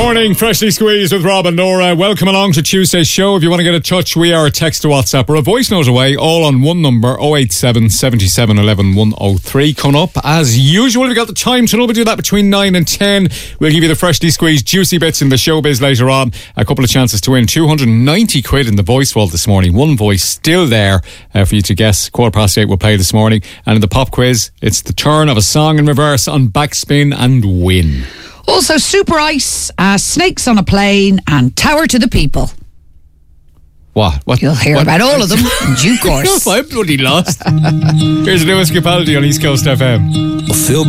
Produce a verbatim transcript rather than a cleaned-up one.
Morning, freshly squeezed with Rob and Nora. Welcome along to Tuesday's show. If you want to get in touch, we are a text to WhatsApp or a voice note away, all on one number, oh eight seven, seven seven, one one, one oh three. Coming up, as usual, we've got the time to know. We do that between nine and ten. We'll give you the freshly squeezed juicy bits in the showbiz later on. A couple of chances to win two hundred ninety quid in the voice vault this morning. One voice still there uh, for you to guess. Quarter past eight will play this morning. And in the pop quiz, it's the turn of a song in reverse on Backspin and Win. Also, Super Ice, uh, Snakes on a Plane, and Tower to the People. What? What? You'll hear what? about all of them in due course. I'm bloody lost. Here's Lewis Capaldi on East Coast F M. Phil